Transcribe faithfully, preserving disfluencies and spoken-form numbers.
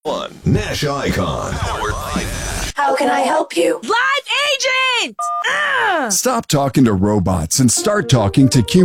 One Nash Icon. How can I help you? Live agent! Ah! Stop talking to robots and start talking to Q